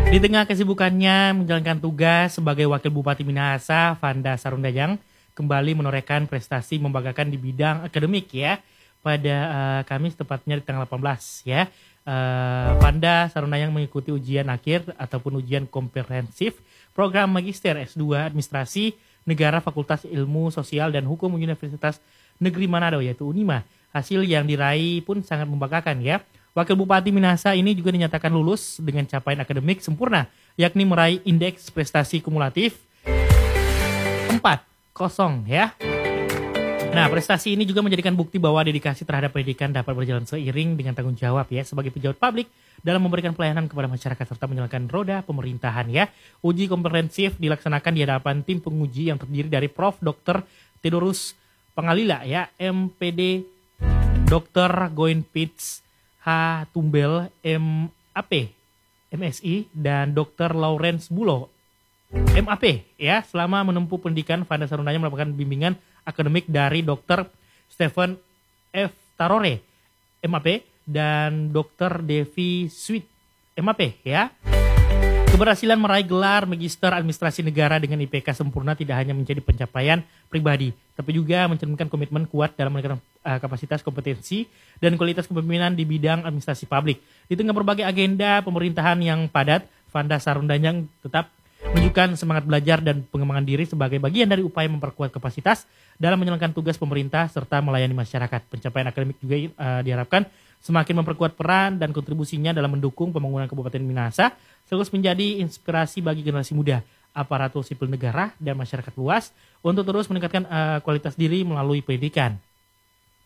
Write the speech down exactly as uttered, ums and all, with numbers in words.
Di tengah kesibukannya menjalankan tugas sebagai Wakil Bupati Minahasa, Vanda Sarundajang kembali menorehkan prestasi membanggakan di bidang akademik ya. Pada uh, Kamis tepatnya di tanggal delapan belas ya. Uh, Vanda Sarundajang mengikuti ujian akhir ataupun ujian komprehensif program Magister S dua Administrasi Negara Fakultas Ilmu Sosial dan Hukum Universitas Negeri Manado yaitu UNIMA. Hasil yang diraih pun sangat membanggakan ya. Wakil Bupati Minahasa ini juga dinyatakan lulus dengan capaian akademik sempurna, yakni meraih indeks prestasi kumulatif empat kosong ya. Nah, prestasi ini juga menjadikan bukti bahwa dedikasi terhadap pendidikan dapat berjalan seiring dengan tanggung jawab ya sebagai pejabat publik dalam memberikan pelayanan kepada masyarakat serta menjalankan roda pemerintahan ya. Uji komprehensif dilaksanakan di hadapan tim penguji yang terdiri dari Profesor Doktor Theodorus Pangalila ya, M P D Doktor Goin Pitts H. Tumbel, M A P, M Si, dan Doktor Lawrence Bulo, M A P, ya, selama menempuh pendidikan, Vanda Sarundajang mendapatkan bimbingan akademik dari Doktor Stephen F. Tarore, M A P, dan Doktor Devi Sweet, M A P, ya. Keberhasilan meraih gelar Magister Administrasi Negara dengan I P K sempurna tidak hanya menjadi pencapaian pribadi, tapi juga mencerminkan komitmen kuat dalam meningkatkan uh, kapasitas, kompetensi, dan kualitas kepemimpinan di bidang administrasi publik. Di tengah berbagai agenda pemerintahan yang padat, Vanda Sarundajang tetap menunjukkan semangat belajar dan pengembangan diri sebagai bagian dari upaya memperkuat kapasitas dalam menjalankan tugas pemerintah serta melayani masyarakat. Pencapaian akademik juga uh, diharapkan semakin memperkuat peran dan kontribusinya dalam mendukung pembangunan Kabupaten Minahasa, sekaligus menjadi inspirasi bagi generasi muda, aparatur sipil negara, dan masyarakat luas untuk terus meningkatkan uh, kualitas diri melalui pendidikan.